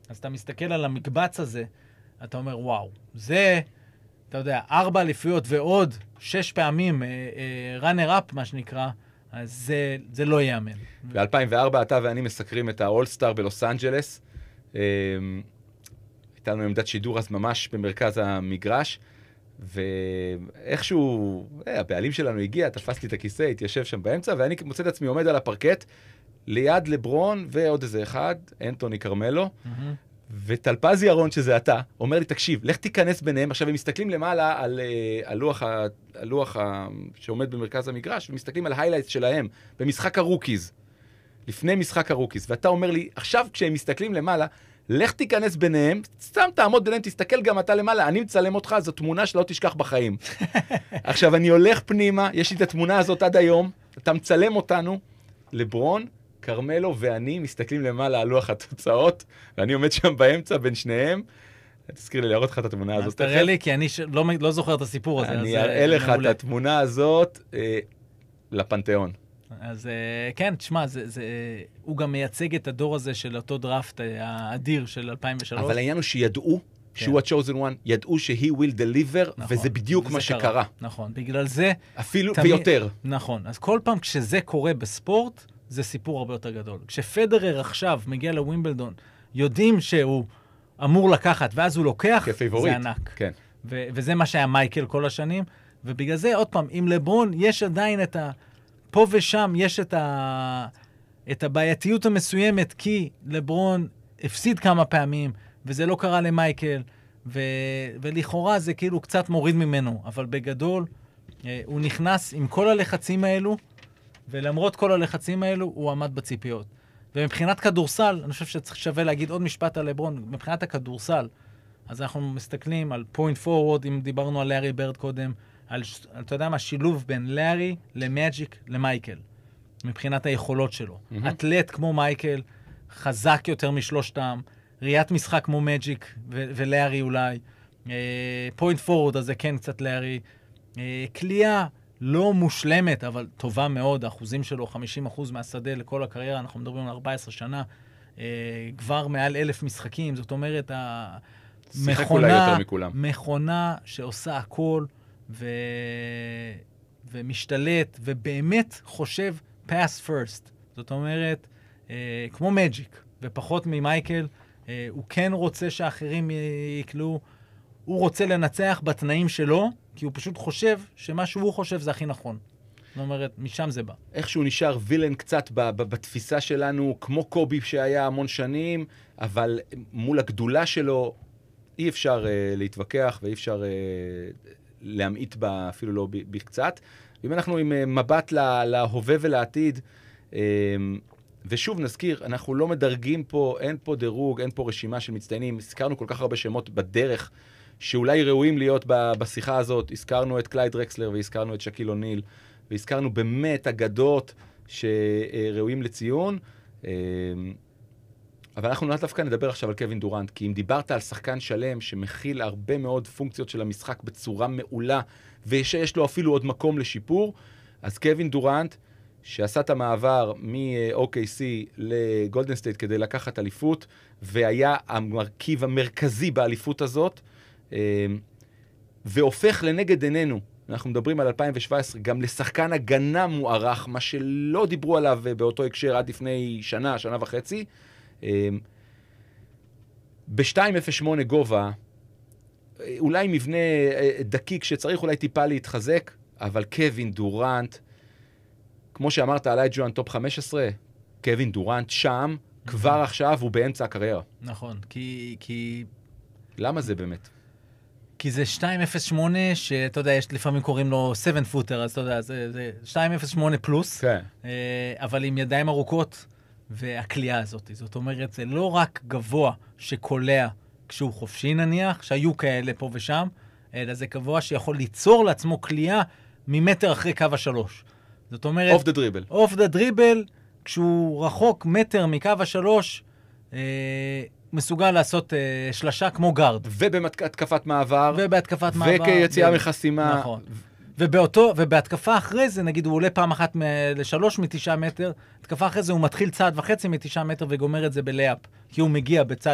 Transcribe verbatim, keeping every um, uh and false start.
אז אתה מסתכל על המקבץ הזה, אתה אומר, וואו, זה, אתה יודע, ארבע אליפויות ועוד שש פעמים ראנר אפ, מה שנקרא, אז זה, זה לא ייאמן. ב-אלפיים וארבע אתה ואני מסקרים את האול-סטאר בלוס אנג'לס. הייתה לנו עמדת שידור אז ממש במרכז המגרש, ואיכשהו, הבעלים שלנו הגיע, תפס לי את הכיסא, התיישב שם באמצע, ואני מוצא את עצמי עומד על הפרקט, ליד לברון ועוד איזה אחד, אנטוני קרמלו, וטלפז ירון, שזה אתה, אומר לי, תקשיב, לך תיכנס ביניהם. עכשיו, הם מסתכלים למעלה על, על לוח, ה, על לוח ה, שעומד במרכז המגרש, ומסתכלים על היילייטס שלהם במשחק הרוקיז, לפני משחק הרוקיז. ואתה אומר לי, עכשיו כשהם מסתכלים למעלה, לך תיכנס ביניהם, סתם תעמוד ביניהם, תסתכל גם אתה למעלה, אני מצלם אותך, זו תמונה שלא תשכח בחיים. עכשיו, אני הולך פנימה, יש לי את התמונה הזאת עד היום, אתה מצלם אותנו, לברון, קרמלו ואני מסתכלים למעלה על לוח התוצאות, ואני עומד שם באמצע בין שניהם. תזכיר לי להראות לך את התמונה הזאת. אז תראה לי, כי אני לא, לא זוכר את הסיפור הזה. אני אראה לך את התמונה הזאת אה, לפנתיאון. אז אה, כן, תשמע, זה, זה, הוא גם מייצג את הדור הזה של אותו דראפט האדיר של אלפיים ושלוש. אבל העניין הוא שידעו, כן. שהוא ה-chosen one, ידעו שהיא will deliver, נכון, וזה בדיוק וזה מה שקרה. קרה. נכון, בגלל זה... אפילו תמיד, ויותר. נכון, אז כל פעם כשזה קורה בספורט, זה סיפור הרבה יותר גדול. כשפדרר עכשיו מגיע לווימבלדון, יודעים שהוא אמור לקחת, ואז הוא לוקח, כפייבוריט. זה ענק. כן. ו- וזה מה שהיה מייקל כל השנים, ובגלל זה, עוד פעם, עם לברון יש עדיין את ה... פה ושם יש את ה... את הבעייתיות המסוימת, כי לברון הפסיד כמה פעמים, וזה לא קרה למייקל, ו... ולכאורה זה כאילו קצת מוריד ממנו, אבל בגדול, הוא נכנס עם כל הלחצים האלו, ולמרות כל הלחצים האלו, הוא עמד בציפיות. ומבחינת כדורסל, אני חושב שצריך שווה להגיד עוד משפט על לברון, מבחינת הכדורסל, אז אנחנו מסתכלים על פוינט פורוורד, אם דיברנו על לארי ברד קודם, על, אתה יודע מה, שילוב בין לארי למאג'יק למייקל, מבחינת היכולות שלו. Mm-hmm. אתלט כמו מייקל, חזק יותר משלושתם, ראיית משחק כמו מאג'יק ו- ולארי אולי, פוינט פורוורד, אז זה כן קצת לארי, קליעה, לא מושלמת, אבל טובה מאוד, האחוזים שלו, חמישים אחוז מהשדה לכל הקריירה, אנחנו מדברים על ארבע עשרה שנה, אה, כבר מעל אלף משחקים, זאת אומרת, המכונה, מכונה שעושה הכל, ו... ומשתלט, ובאמת חושב pass first, זאת אומרת, אה, כמו מג'יק, ופחות ממייקל, אה, הוא כן רוצה שאחרים יקלו, הוא רוצה לנצח בתנאים שלו, כי הוא פשוט חושב שמה שהוא חושב זה הכי נכון. זאת אומרת, משם זה בא. איכשהו נשאר וילן קצת בתפיסה שלנו, כמו קובי שהיה המון שנים, אבל מול הגדולה שלו אי אפשר uh, להתווכח ואי אפשר uh, להמעיט בה אפילו לא בקצת. אם אנחנו עם uh, מבט לה, להווה ולעתיד, uh, ושוב נזכיר, אנחנו לא מדרגים פה, אין פה דירוג, אין פה רשימה של מצטיינים, הזכרנו כל כך הרבה שמות בדרך, שאולי ראויים להיות בשיחה הזאת. הזכרנו את קלייד רקסלר והזכרנו את שקיל אוניל, והזכרנו באמת אגדות שראויים לציון. אבל אנחנו לא דווקא נדבר עכשיו על קווין דורנט, כי אם דיברת על שחקן שלם שמכיל הרבה מאוד פונקציות של המשחק בצורה מעולה, ושיש לו אפילו עוד מקום לשיפור, אז קווין דורנט, שעשה את המעבר מ-או קיי סי לגולדן סטייט כדי לקחת אליפות, והיה המרכיב המרכזי באליפות הזאת, והופך לנגד עינינו, אנחנו מדברים על אלפיים שבע עשרה, גם לשחקן הגנה מוערך, מה שלא דיברו עליו באותו הקשר עד לפני שנה, שנה וחצי, ב-שתיים אפס שמונה גובה, אולי מבנה דקיק שצריך אולי טיפה להתחזק, אבל קווין דורנט, כמו שאמרת עליי ג'ואן טופ חמש עשרה, קווין דורנט שם, כבר עכשיו הוא באמצע הקריירה. נכון, כי... כי... למה זה באמת? כי זה שתיים אפס שמונה, שאתה יודע, יש לפעמים קוראים לו שבע פוטר, אז אתה יודע, זה, זה שתיים אפס שמונה פלוס, כן. אבל עם ידיים ארוכות, והקליעה הזאת. זאת אומרת, זה לא רק גבוה שקולע כשהוא חופשי נניח, שהיו כאלה פה ושם, אלא זה גבוה שיכול ליצור לעצמו קליעה ממטר אחרי קו השלוש. זאת אומרת... אוף דה דריבל. אוף דה דריבל, כשהוא רחוק מטר מקו השלוש, אה, מסוגל לעשות אה, שלשה כמו גארד. ובהתקפת מעבר. ובהתקפת מעבר. וכיציאה מחסימה. נכון. ובאותו, ובהתקפה אחרי זה, נגיד, הוא עולה פעם אחת מ- לשלוש מתשעה מטר, התקפה אחרי זה הוא מתחיל צעד וחצי מתשעה מטר וגומר את זה בלאפ, כי הוא מגיע בצד